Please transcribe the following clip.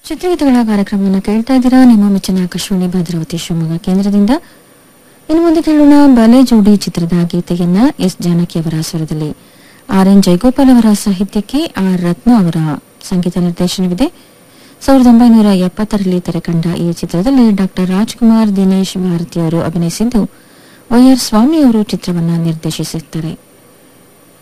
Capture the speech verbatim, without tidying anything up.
ಚಿತ್ರಗೀತೆಗಳ ಕಾರ್ಯಕ್ರಮವನ್ನು ಕೇಳ್ತಾ ಇದ್ದೀರಾ ನಿಮ್ಮ ಮೆಚ್ಚಿನ ಆಕಾಶವಾಣಿ ಭದ್ರಾವತಿ ಶಿವಮೊಗ್ಗ ಕೇಂದ್ರದಿಂದ. ಇನ್ನು ಮುಂದೆ ಕೇಳೋಣ ಬಲೆ ಜೋಡಿ ಚಿತ್ರದ ಗೀತೆಯನ್ನ ಎಸ್ ಜಾನಕಿ ಅವರ ಸ್ವರದಲ್ಲಿ, ಆರ್ ಎನ್ ಜಯಗೋಪಾಲ್ ಅವರ ಸಾಹಿತ್ಯಕ್ಕೆ ಆರ್ ರತ್ನ ಅವರ ಸಂಗೀತ ನಿರ್ದೇಶನವಿದೆ. ಸಾವಿರದ ಒಂಬೈನೂರ ಎಪ್ಪತ್ತರಲ್ಲಿ ತೆರೆಕಂಡ ಈ ಚಿತ್ರದಲ್ಲಿ ಡಾಕ್ಟರ್ ರಾಜ್ಕುಮಾರ್, ದಿನೇಶ್ ಭಾರತಿ ಅವರು ಅಭಿನಯಿಸಿದ್ದು, ವೈ ಆರ್ ಸ್ವಾಮಿ ಅವರು ಚಿತ್ರವನ್ನು ನಿರ್ದೇಶಿಸಿದ್ದಾರೆ.